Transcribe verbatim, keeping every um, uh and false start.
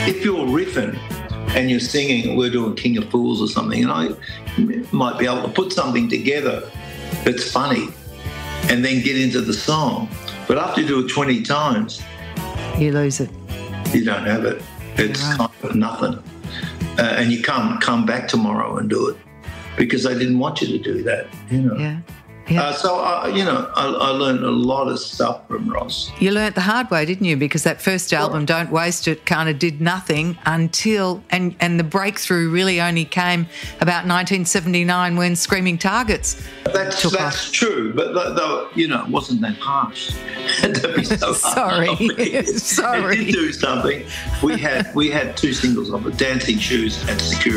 if you're riffing and you're singing, we're doing King of Fools or something, and I might be able to put something together that's funny and then get into the song. But after you do it twenty times, you lose it. You don't have it. It's right. kind of nothing. Uh, and you can't come back tomorrow and do it because they didn't want you to do that, you know. Yeah. Yeah. Uh, so, I, you know, I, I learned a lot of stuff from Ross. You learnt the hard way, didn't you? Because that first album, Don't Waste It, kind of did nothing until, and, and the breakthrough really only came about nineteen seventy-nine when Screaming Targets That's, took that's off. true, but, though, you know, it wasn't that harsh. to be so Sorry. harsh. Sorry. It did do something. We had, we had two singles of it, Dancing Shoes and Security.